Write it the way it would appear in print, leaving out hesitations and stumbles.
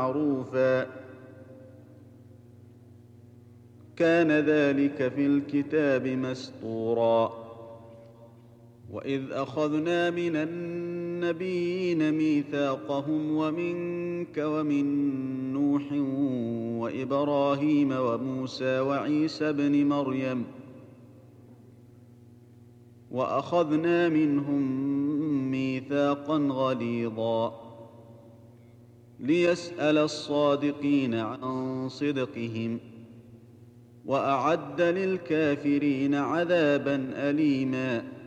معروفا كان ذلك في الكتاب مسطورا وإذ أخذنا من النبيين ميثاقهم ومنك ومن نوح وإبراهيم وموسى وعيسى بن مريم وأخذنا منهم ميثاقا غليظا ليسأل الصادقين عن صدقهم وأعد للكافرين عذابا أليما